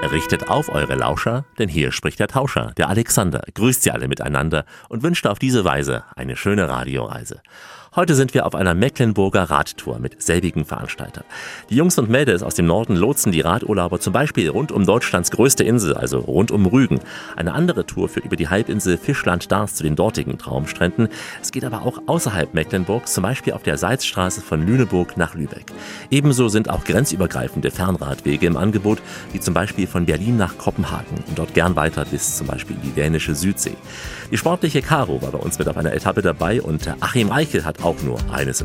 Richtet auf eure Lauscher, denn hier spricht der Tauscher, der Alexander, grüßt sie alle miteinander und wünscht auf diese Weise eine schöne Radioreise. Heute sind wir auf einer Mecklenburger Radtour mit selbigen Veranstalter. Die Jungs und Mädels aus dem Norden lotsen die Radurlauber zum Beispiel rund um Deutschlands größte Insel, also rund um Rügen. Eine andere Tour führt über die Halbinsel Fischland-Darß zu den dortigen Traumstränden. Es geht aber auch außerhalb Mecklenburgs, zum Beispiel auf der Salzstraße von Lüneburg nach Lübeck. Ebenso sind auch grenzübergreifende Fernradwege im Angebot, wie zum Beispiel von Berlin nach Kopenhagen und dort gern weiter bis zum Beispiel in die dänische Südsee. Die sportliche Caro war bei uns mit auf einer Etappe dabei und Achim Reichel hat auch nur eines